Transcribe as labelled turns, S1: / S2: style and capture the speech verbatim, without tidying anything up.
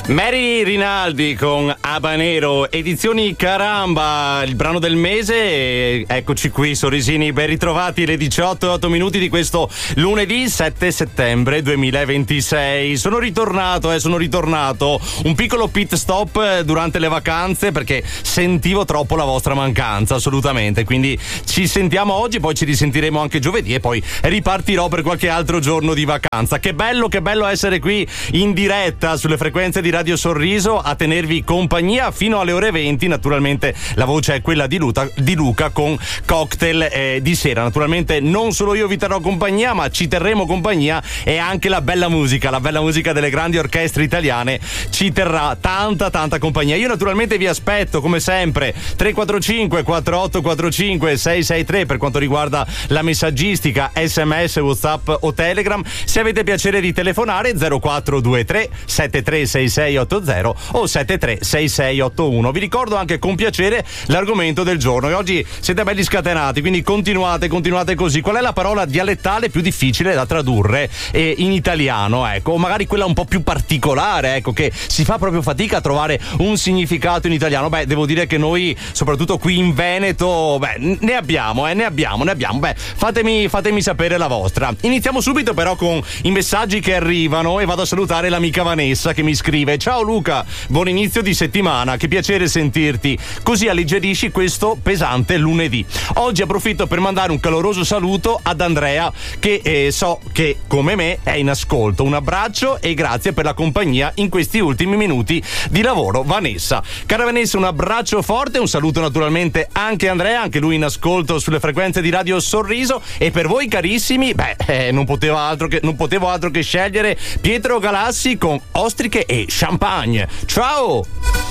S1: Mary Rinaldi con Habanero, edizioni Caramba, il brano del mese. Eccoci qui, sorrisini ben ritrovati, le diciotto e otto minuti di questo lunedì sette settembre duemilaventisei. Sono ritornato, eh, sono ritornato. Un piccolo pit stop durante le vacanze perché sentivo troppo la vostra mancanza, assolutamente. Quindi ci sentiamo oggi, poi ci risentiremo anche giovedì e poi ripartirò per qualche altro giorno di vacanza. Che bello, che bello essere qui in diretta sulle frequenze di Radio Sorriso a tenervi compagnia fino alle ore venti. Naturalmente la voce è quella di Luca, di Luca con Cocktail eh, di sera. Naturalmente non solo io vi terrò compagnia, ma ci terremo compagnia e anche la bella musica, la bella musica delle grandi orchestre italiane ci terrà tanta tanta compagnia. Io naturalmente vi aspetto come sempre tre quattro cinque quattro otto quattro cinque sei sei tre per quanto riguarda la messaggistica, sms, whatsapp o telegram. Se avete piacere di telefonare zero quattro due tre sette tre sei sei otto zero o sette tre sei sei otto uno. Vi ricordo anche con piacere l'argomento del giorno, e oggi siete belli scatenati, quindi continuate continuate così. Qual è la parola dialettale più difficile da tradurre eh, in italiano, ecco, o magari quella un po' più particolare, ecco, che si fa proprio fatica a trovare un significato in italiano? Beh, devo dire che noi, soprattutto qui in Veneto, beh, ne abbiamo, eh, ne abbiamo, ne abbiamo. Beh, fatemi, fatemi sapere la vostra. Iniziamo subito però con i messaggi che arrivano e vado a salutare l'amica Vanessa che mi scrive: ciao Luca, buon inizio di settimana, che piacere sentirti, così alleggerisci questo pesante lunedì. Oggi approfitto per mandare un caloroso saluto ad Andrea che eh, so che come me è in ascolto. Un abbraccio e grazie per la compagnia in questi ultimi minuti di lavoro, Vanessa. Cara Vanessa, un abbraccio forte, un saluto naturalmente anche a Andrea, anche lui in ascolto sulle frequenze di Radio Sorriso. E per voi carissimi, beh, eh, non potevo altro che non potevo altro che scegliere Pietro Galassi con Ostriche e Champagne. Ciao!